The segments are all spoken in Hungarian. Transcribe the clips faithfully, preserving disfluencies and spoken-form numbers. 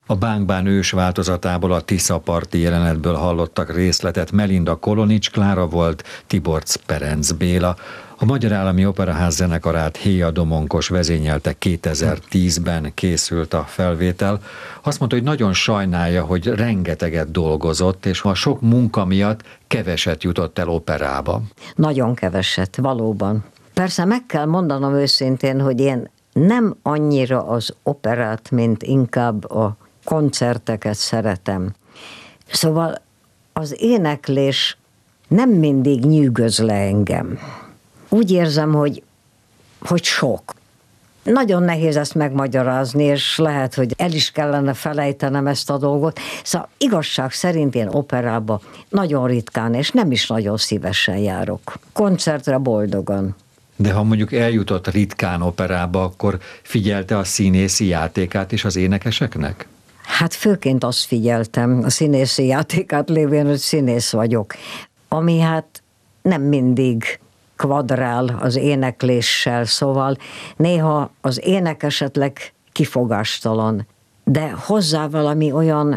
A Bánk-bán ős változatából, a Tiszaparti jelenetből hallottak részletet. Melinda Kolonics Klára volt, Tiborcs Perenc Béla. A Magyar Állami Operaház zenekarát Héja Domonkos vezényelte, kétezer-tízben készült a felvétel. Azt mondta, hogy nagyon sajnálja, hogy rengeteget dolgozott, és a sok munka miatt keveset jutott el operába. Nagyon keveset, valóban. Persze meg kell mondanom őszintén, hogy én nem annyira az operát, mint inkább a koncerteket szeretem. Szóval az éneklés nem mindig nyűgöz le engem. Úgy érzem, hogy, hogy sok. Nagyon nehéz ezt megmagyarázni, és lehet, hogy el is kellene felejtenem ezt a dolgot. Szóval igazság szerint én operába nagyon ritkán, és nem is nagyon szívesen járok. Koncertre boldogan. De ha mondjuk eljutott ritkán operába, akkor figyelte a színészi játékát is az énekeseknek? Hát főként azt figyeltem, a színészi játékát lévén, hogy színész vagyok, ami hát nem mindig kvadrál az énekléssel, szóval néha az ének esetleg kifogástalan, de hozzá valami olyan,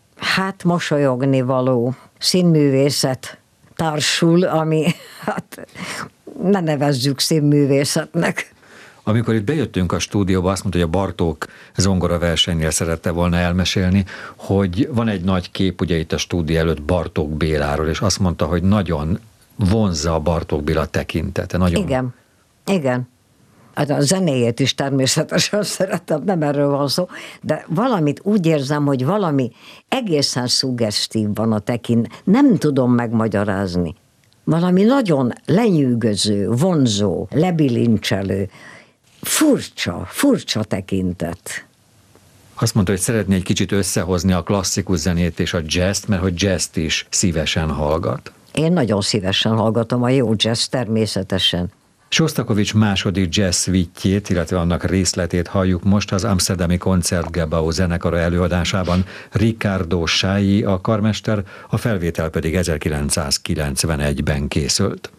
hát mosolyogni való színművészet társul, ami hát ne nevezzük színművészetnek. Amikor itt bejöttünk a stúdióba, azt mondta, hogy a Bartók zongora versenynél szerette volna elmesélni, hogy van egy nagy kép ugye itt a stúdió előtt Bartók Béláról, és azt mondta, hogy nagyon vonzza a Bartók Béla tekintete. Nagyon... Igen, igen. Hát a zenéjét is természetesen szeretem, nem erről van szó, de valamit úgy érzem, hogy valami egészen szuggesztív van a tekint, nem tudom megmagyarázni. Valami nagyon lenyűgöző, vonzó, lebilincselő, furcsa, furcsa tekintet. Azt mondta, hogy szeretné egy kicsit összehozni a klasszikus zenét és a jazzt, mert hogy jazzt is szívesen hallgat. Én nagyon szívesen hallgatom a jó jazz, természetesen. Sostakovics második jazz suite-jét, illetve annak részletét halljuk most az amsterdami Concertgebouw zenekara előadásában. Riccardo Schalyi a karmester, a felvétel pedig ezerkilencszázkilencvenegyben készült.